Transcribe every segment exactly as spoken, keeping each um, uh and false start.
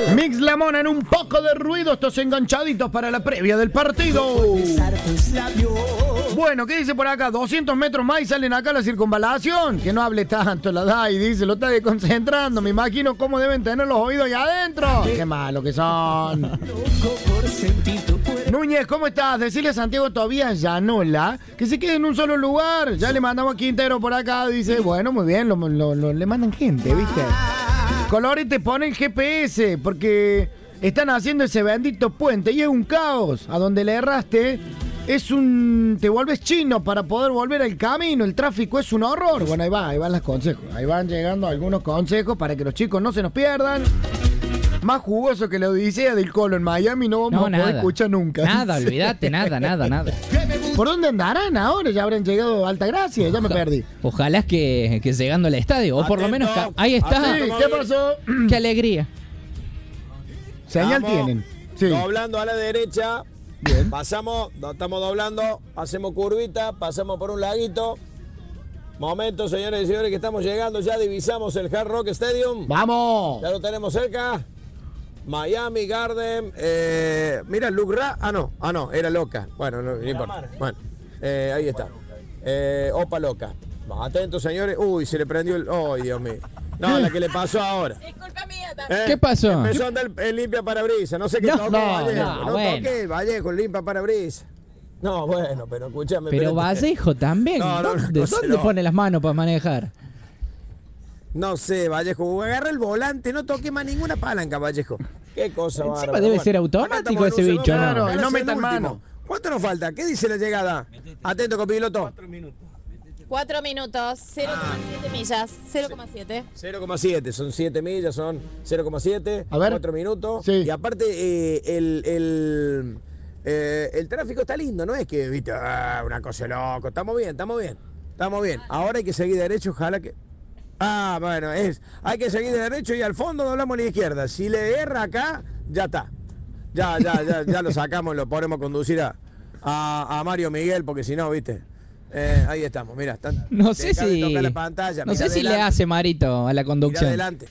Mix La Mona en un poco de ruido, estos enganchaditos para la previa del partido. Bueno, ¿qué dice por acá? doscientos metros más y salen acá a la circunvalación. Que no hable tanto la D A I, dice, lo está desconcentrando. Me imagino cómo deben tener los oídos ahí adentro. Qué malo que son. Núñez, ¿cómo estás? Decirle a Santiago Tobías Llanola que se quede en un solo lugar. Ya le mandamos a Quintero por acá. Dice, bueno, muy bien, lo, lo, lo, le mandan gente, ¿viste? Colores te ponen G P S porque están haciendo ese bendito puente y es un caos. A donde le erraste es un... te vuelves chino para poder volver al camino. El tráfico es un horror. Bueno, ahí va, ahí van los consejos. Ahí van llegando algunos consejos para que los chicos no se nos pierdan. Más jugoso que la odisea del Colo en Miami no vamos No, a poder nada. escuchar nunca. Nada, olvídate, nada, nada, nada. ¿Por dónde andarán ahora? Ya habrán llegado a Altagracia, ya me perdí. Ojalá que, que llegando al estadio, o por lo menos ca- ahí está. Sí, ¿qué pasó? Qué alegría. Señal Vamos. tienen. Sí. Doblando a la derecha. Bien. Pasamos, do- estamos doblando, hacemos curvita, pasamos por un laguito. Momento, señores y señores, que estamos llegando, ya divisamos el Hard Rock Stadium. ¡Vamos! Ya lo tenemos cerca. Miami Garden. Eh, mira, Luke Ra. Ah, no, ah, no, era Loca. Bueno, no, no importa. Bueno, eh, ahí está. Eh, Opa Loca. Atentos, señores. Uy, se le prendió el. ¡Oh, Dios mío! No, la que le pasó ahora. Disculpa mía también. Eh, ¿Qué pasó? Empezó a andar el limpia parabrisas. No sé qué No, tocó no, Vallejo. no, No, bueno. toqué Vallejo, limpia parabrisas. No, bueno, pero escúchame. Pero Vallejo también. No, no, ¿Dónde, no sé, dónde no. pone las manos para manejar? No sé, Vallejo. Agarra el volante, no toqué más ninguna palanca, Vallejo. Qué cosa Encima bárbara. debe Bueno, ser acá automático estamos en ese un bicho, segundo. ¿no? Claro, y Ahora no es el metan último. mano. ¿Cuánto nos falta? ¿Qué dice la llegada? Atento, copiloto. Cuatro minutos, cero coma siete millas, cero coma siete. cero coma siete, son siete millas, son cero coma siete, A ver. cuatro minutos. Sí. Y aparte, eh, el, el, eh, el tráfico está lindo, no es que, viste, ah, una cosa loco. Estamos bien, estamos bien, estamos bien. Ahora hay que seguir derecho, ojalá que... Ah, bueno, es, hay que seguir derecho y al fondo doblamos a la izquierda. Si le erra acá, ya está. Ya, ya, ya, ya lo sacamos, lo ponemos a conducir a, a, a Mario Miguel, porque si no, viste... Eh, ahí estamos, mira, están, No sé dejá de si. tocar la pantalla, No mirá sé si le adelante. hace Marito a la Mira conducción. adelante.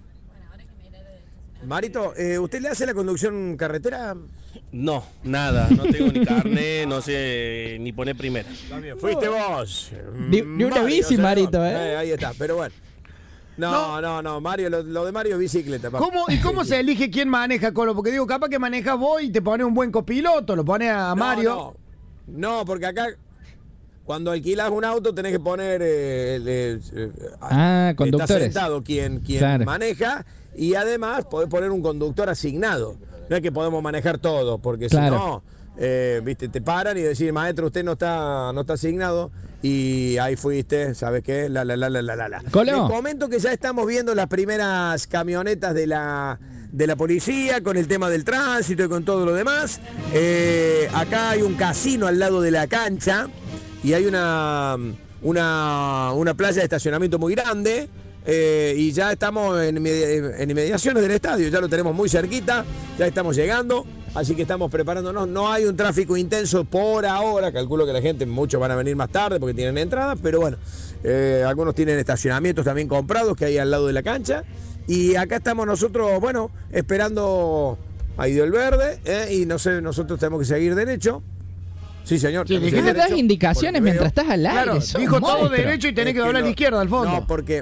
Marito, eh, ¿usted le hace la conducción carretera? No, nada, no tengo ni carnet, no sé ni poner primera. Fuiste vos. Ni- ni una Mario, bici, señor. Marito, ¿eh? Ahí está, pero bueno. No, no, no, Mario, lo, lo de Mario es bicicleta. papá. ¿Cómo, ¿Y cómo se elige quién maneja, Colo? Porque digo, capaz que manejas vos y te pone un buen copiloto, lo pone a No, Mario. No, no, porque acá, cuando alquilas un auto, tenés que poner. Eh, el, eh, eh, Ah, está conductores. sentado quien, quien Claro. maneja y además podés poner un conductor asignado. No es que podemos manejar todo, porque Claro. si no, eh, viste, te paran y decir, maestro, usted no está, no está asignado. Y ahí fuiste, ¿sabes qué? La, la, la, la, la, la, la. Colo. Les comento que ya estamos viendo las primeras camionetas de la, de la policía con el tema del tránsito y con todo lo demás. Eh, acá hay un casino al lado de la cancha y hay una, una, una playa de estacionamiento muy grande. Eh, y ya estamos en, inmedi- en inmediaciones del estadio, ya lo tenemos muy cerquita, ya estamos llegando, así que estamos preparándonos. No hay un tráfico intenso por ahora, calculo que la gente, muchos van a venir más tarde porque tienen entradas, pero bueno, eh, algunos tienen estacionamientos también comprados que hay al lado de la cancha. Y acá estamos nosotros, bueno, esperando a Ido el Verde, eh, y no sé, nosotros tenemos que seguir derecho. Sí, señor. Sí, tenemos que ¿Qué seguir le das derecho, indicaciones porque mientras veo- estás al aire? Claro, sos dijo todo monstruo. derecho y tenés Es que doblar a lo- la izquierda al fondo. No, porque.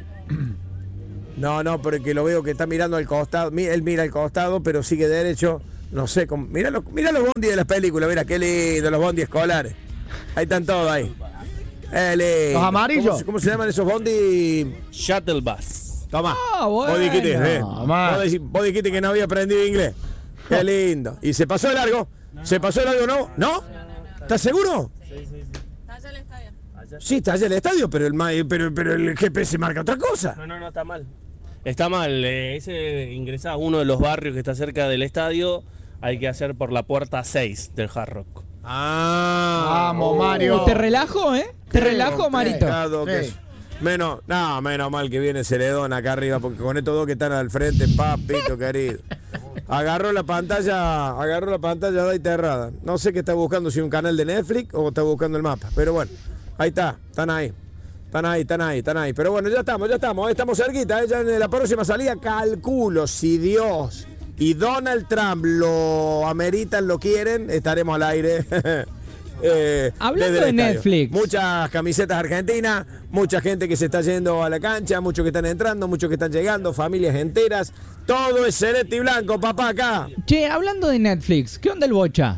No, no, porque lo veo que está mirando al costado. Mi- Él mira al costado, pero sigue derecho. No sé, cómo- mira los, mira los bondis de las películas, mira qué lindo, los bondis escolares. Ahí están todos ahí. Eh, lindo. Los amarillos. ¿Cómo, se- cómo se llaman esos bondis? Shuttle bus. Toma. Ah, bueno. Vos dijiste, eh. Tomá. Vos, decí- vos dijiste que no había aprendido inglés. Qué lindo. ¿Y se pasó de largo? ¿Se pasó de largo no? ¿No? ¿Estás seguro? Allá el estadio. Sí, está allá el estadio, pero el, ma- pero, pero el G P S marca otra cosa. No, no, no, está mal. Está mal, eh, ese ingresar a uno de los barrios que está cerca del estadio, hay que hacer por la puerta seis del Hard Rock. Ah, Vamos, Mario. Te relajo, ¿eh? Te Qué relajo, Marito. complicado que Sí. es. Menos, no, menos mal que viene Celedón acá arriba, porque con estos dos que están al frente, papito querido. Agarró la pantalla, agarró la pantalla de ahí cerrada. No sé qué está buscando, si un canal de Netflix o está buscando el mapa. Pero bueno, ahí está, están ahí. Están ahí, están ahí, están ahí. Pero bueno, ya estamos, ya estamos, estamos cerquita. ¿eh? Ya en la próxima salida calculo, si Dios y Donald Trump lo ameritan, lo quieren, estaremos al aire. eh, Hablando desde el de estadio. Netflix. Muchas camisetas argentinas, mucha gente que se está yendo a la cancha, muchos que están entrando, muchos que están llegando, familias enteras. Todo es celeste y blanco, papá, acá. Che, hablando de Netflix, ¿qué onda el Bocha?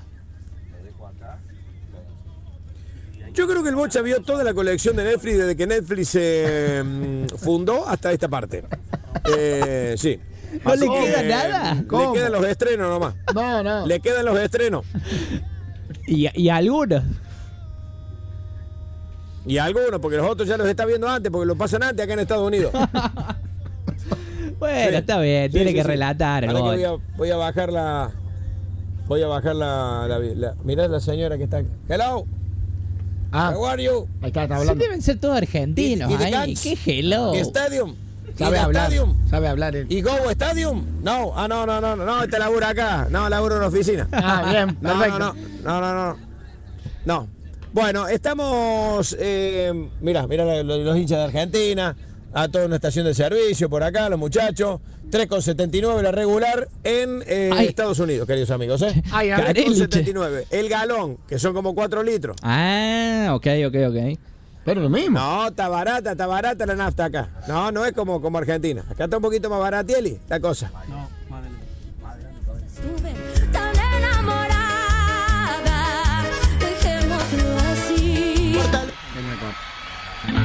Yo creo que el Bocha vio toda la colección de Netflix desde que Netflix se eh, fundó hasta esta parte. Eh, sí. ¿No Así le que, queda eh, nada? Le ¿Cómo? quedan los estrenos nomás. No, no. Le quedan los estrenos. Y, y algunos. Y algunos, porque los otros ya los está viendo antes, porque lo pasan antes acá en Estados Unidos. Bueno, Sí. está bien, Sí, tiene sí, que sí. relatar el Ahora que voy, Bocha. a, voy a bajar la. Voy a bajar la. la, la mirá la señora que está. Hello, Ah, how are you? ahí está, está Sí, hablando. deben ser todos argentinos. ¿Y- y de Ay, Gans? qué hello. ¿Qué Stadium? ¿Y Sabe de hablar. Stadium? Sabe hablar él. ¿Y Go Stadium? No, ah, no, no, no, no, no, este labura acá. No, laburo en la oficina. Ah, bien, No, perfecto. no, no, no, no, no. No. Bueno, estamos, eh, mira, mira los, los hinchas de Argentina, a toda una estación de servicio por acá, los muchachos. tres con setenta y nueve la regular en eh, Ay. Estados Unidos, queridos amigos. ¿eh? Ay, a ver. tres con Careliche. setenta y nueve. El galón, que son como cuatro litros. Ah, ok, ok, ok. Pero lo mismo. No, está barata, está barata la nafta acá. No, no es como, como Argentina. Acá está un poquito más baratieli la cosa.